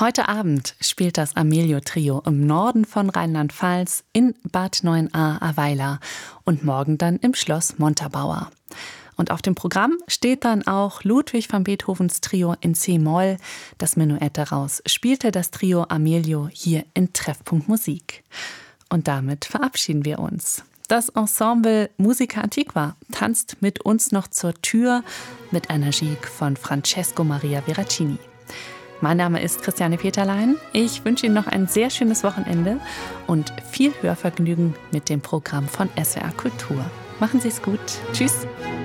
Heute Abend spielt das Amelio-Trio im Norden von Rheinland-Pfalz in Bad Neuenahr-Ahrweiler und morgen dann im Schloss Montabaur. Und auf dem Programm steht dann auch Ludwig van Beethovens Trio in C-Moll. Das Menuett daraus spielte das Trio Amelio hier in Treffpunkt Musik. Und damit verabschieden wir uns. Das Ensemble Musica Antiqua tanzt mit uns noch zur Tür mit einer Gigue von Francesco Maria Veracini. Mein Name ist Christiane Peterlein. Ich wünsche Ihnen noch ein sehr schönes Wochenende und viel Hörvergnügen mit dem Programm von SWR Kultur. Machen Sie es gut. Tschüss.